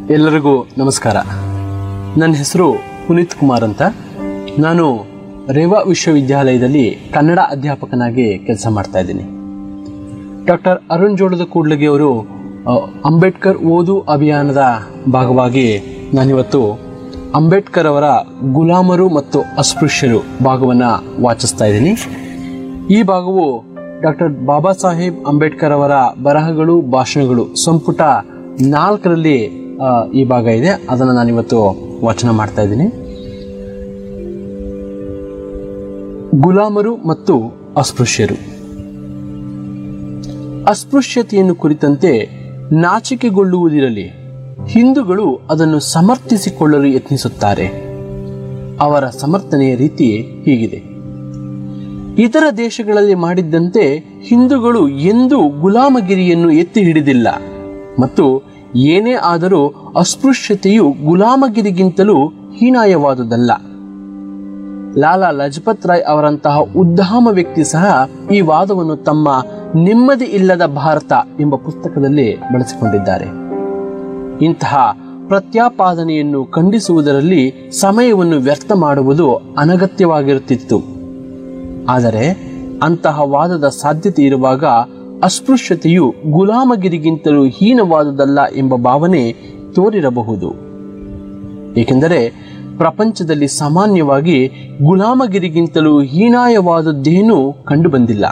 ಎಲ್ಲರಿಗೂ ನಮಸ್ಕಾರ. ನನ್ನ ಹೆಸರು ಪುನೀತ್ ಕುಮಾರ್ ಅಂತ. ನಾನು ರೇವಾ ವಿಶ್ವವಿದ್ಯಾಲಯದಲ್ಲಿ ಕನ್ನಡ ಅಧ್ಯಾಪಕನಾಗಿ ಕೆಲಸ ಮಾಡ್ತಾ ಇದ್ದೀನಿ. ಡಾಕ್ಟರ್ ಅರುಣ್ ಜೋಳದ ಕೂಡ್ಲಿಗೆ ಅವರು ಅಂಬೇಡ್ಕರ್ ಓದು ಅಭಿಯಾನದ ಭಾಗವಾಗಿ ನಾನಿವತ್ತು ಅಂಬೇಡ್ಕರ್ ಅವರ ಗುಲಾಮರು ಮತ್ತು ಅಸ್ಪೃಶ್ಯರು ಭಾಗವನ್ನು ವಾಚಿಸ್ತಾ ಇದ್ದೀನಿ. ಈ ಭಾಗವು ಡಾಕ್ಟರ್ ಬಾಬಾ ಸಾಹೇಬ್ ಅಂಬೇಡ್ಕರ್ ಅವರ ಬರಹಗಳು, ಭಾಷಣಗಳು ಸಂಪುಟ 4ರಲ್ಲಿ ಈ ಭಾಗ ಇದೆ. ಅದನ್ನು ನಾನಿವತ್ತು ವಾಚನ ಮಾಡ್ತಾ ಇದ್ದೀನಿ. ಗುಲಾಮರು ಮತ್ತು ಅಸ್ಪೃಶ್ಯರು. ಅಸ್ಪೃಶ್ಯತೆಯನ್ನು ಕುರಿತಂತೆ ನಾಚಿಕೆಗೊಳ್ಳುವುದಿರಲಿ, ಹಿಂದೂಗಳು ಅದನ್ನು ಸಮರ್ಥಿಸಿಕೊಳ್ಳಲು ಯತ್ನಿಸುತ್ತಾರೆ. ಅವರ ಸಮರ್ಥನೆಯ ರೀತಿ ಹೀಗಿದೆ: ಇತರ ದೇಶಗಳಲ್ಲಿ ಮಾಡಿದ್ದಂತೆ ಹಿಂದೂಗಳು ಎಂದೂ ಗುಲಾಮಗಿರಿಯನ್ನು ಎತ್ತಿ ಹಿಡಿದಿಲ್ಲ ಮತ್ತು ಏನೇ ಆದರೂ ಅಸ್ಪೃಶ್ಯತೆಯು ಗುಲಾಮಗಿರಿಗಿಂತಲೂ ಹೀನಾಯವಾದುದಲ್ಲ. ಲಾಲಾ ಲಜಪತ್ ರಾಯ್ ಅವರಂತಹ ಉದ್ದಾಮ ವ್ಯಕ್ತಿ ಸಹ ಈ ವಾದವನ್ನು ತಮ್ಮ ನೆಮ್ಮದಿ ಇಲ್ಲದ ಭಾರತ ಎಂಬ ಪುಸ್ತಕದಲ್ಲಿ ಬಳಸಿಕೊಂಡಿದ್ದಾರೆ. ಇಂತಹ ಪ್ರತ್ಯಾಪಾದನೆಯನ್ನು ಖಂಡಿಸುವುದರಲ್ಲಿ ಸಮಯವನ್ನು ವ್ಯರ್ಥ ಮಾಡುವುದು ಅನಗತ್ಯವಾಗಿರುತ್ತಿತ್ತು. ಆದರೆ ಅಂತಹ ವಾದದ ಸಾಧ್ಯತೆ ಇರುವಾಗ ಅಸ್ಪೃಶ್ಯತೆಯು ಗುಲಾಮಗಿರಿಗಿಂತಲೂ ಹೀನವಾದುದಲ್ಲ ಎಂಬ ಭಾವನೆ ತೋರಿರಬಹುದು. ಏಕೆಂದರೆ ಪ್ರಪಂಚದಲ್ಲಿ ಸಾಮಾನ್ಯವಾಗಿ ಗುಲಾಮಗಿರಿಗಿಂತಲೂ ಹೀನಾಯವಾದದ್ದೇನೂ ಕಂಡುಬಂದಿಲ್ಲ.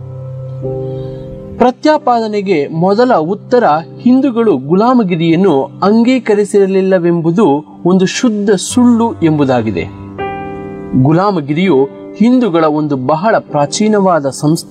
ಪ್ರತ್ಯಾಪಾದನೆಗೆ ಮೊದಲ ಉತ್ತರ ಹಿಂದೂಗಳು ಗುಲಾಮಗಿರಿಯನ್ನು ಅಂಗೀಕರಿಸಿರಲಿಲ್ಲವೆಂಬುದು ಒಂದು ಶುದ್ಧ ಸುಳ್ಳು ಎಂಬುದಾಗಿದೆ. ಗುಲಾಮಗಿರಿಯು ಹಿಂದೂಗಳ ಒಂದು ಬಹಳ ಪ್ರಾಚೀನವಾದ ಸಂಸ್ಥೆ